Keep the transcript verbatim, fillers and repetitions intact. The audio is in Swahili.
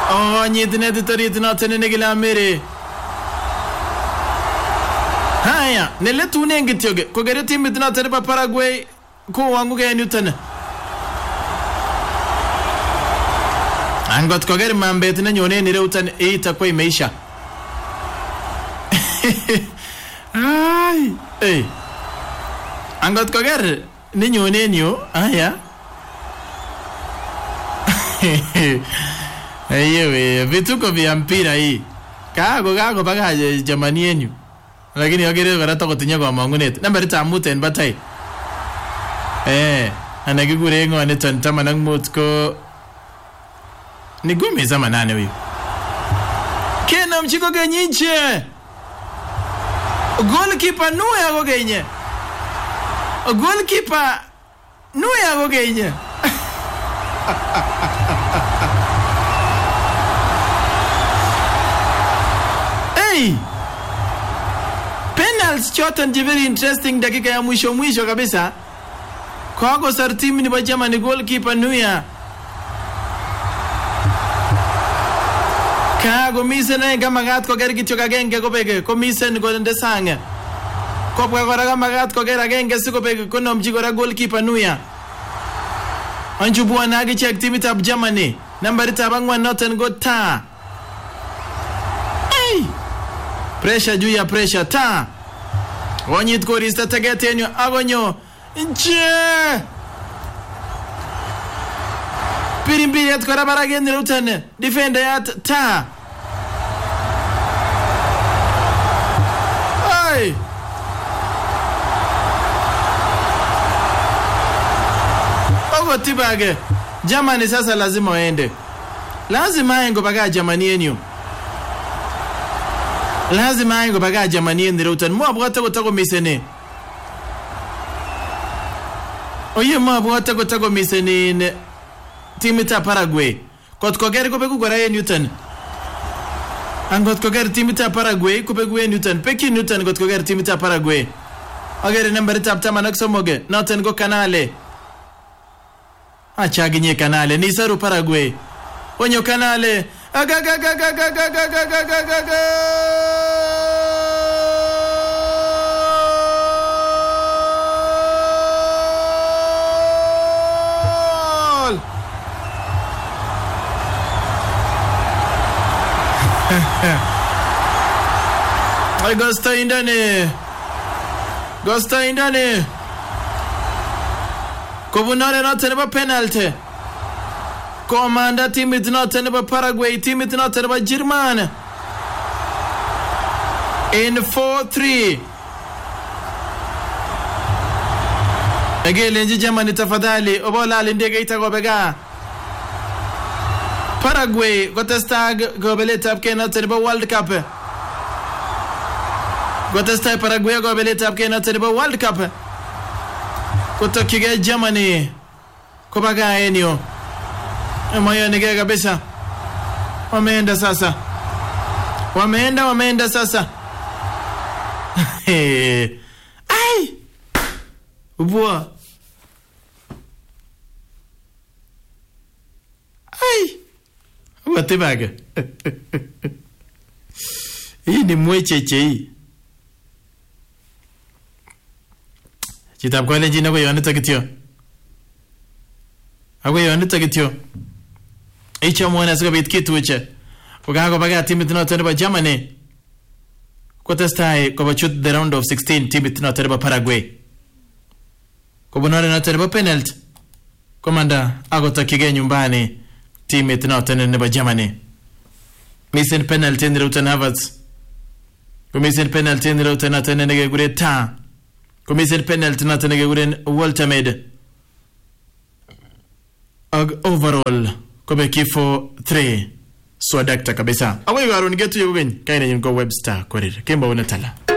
Oh, nyitine titorit noton negila mere. Haya, neletune ngityoge. Kogere timit noton nebo Paraguay ko wangu ge Newton. Angot kogere mambet nenyone ni reutan itakuwa imeisha. Ai, eh. Angot kogere ninyone niyo, haya. Eyewe, vituko vya mpira hii. Kago kago baka jamani yenu. Lakini yagere garata kotinya kwa mangunet. Nambari tamuten batai. Eh, anagigure ngo aneton tamanang mutko. Ni gumi za manane huyu. Kena mchiko genyiche. Goalkeeper nuya go genye. Goalkeeper nuya go genye. Hey, penalty choton je very interesting dakika ya mwisho mwisho kabisa. Kwa go sar team ni bajama ni goalkeeper nuya. Kago misena kama gat ko ger kityo kagenge ko bege ko misen go ndesanga. Ko bwa gora kama gat ko ger agenge siko bege ko nomji gora goalkeeper nuya. Anju bwana agi check team tab Germany. Number tabangwa noten go ta. Hey! Pressure juu ya pressure ta. Wanyit korista tagetenyo agonyo. Nje! Pirimbiri yat kora baragen rutane. Defender yat ta. Hey! Ogo tibage. Germany sasa lazima waende. Lazima aengo baga Germany yenyu. Lazima aengo baga Germany yenyu rutan. Mwa bwata kutako misene. Oye mwa bwata kutako misene ne timita Paraguay. Kot kogeri kupegu gora ye Newton. Angot kogeri timita Paraguay kupegu ye Newton. Peki Newton got kogeri timita Paraguay. Ogeri nambari tapta manaksomoge. Noten go kanale. Achaginye kanale ni saru Paraguay. Onyo kanale. Agagagagagagagagagagaga. Ay Gosta indane. Gosta indane. Kobunare not teneba penalty. Commander team is not teneba Paraguay, team is not teneba German. In four three. Again, Lenji Germany tafadhali. Obola lindege itago bega. Paraguay gotestag gobeleta apke not teneba World Cup. Gotestag Paraguay gobeleta apke not teneba World Cup. Kutokiga Germany kubaga enyo moyo nige kabisa. Wameenda sasa, wameenda wameenda sasa. Ai ubwa ai watibaga. Hii ni mwecheche hii. Chitab kwa le jina ko yone takityo. Ako yone takityo. Icha mwana sika bit kitweche. Ugago baga team itno teneba Germany. Ko testai ko bachut the round of sixteen team itno teneba Paraguay. Ko bonore na teneba penalty. Komanda agota kige nyumbani team itno teneba Germany. Missing penalty in Rutan Havertz. Ko missing penalty in Rutan tenene gure ta. Commission penalty na tenege guren Walter Med. Ag overall kobe kifo three. So adakta kabisa. Awe waru nigetu yugen kaina yungo Webster korir. Kemba unatala.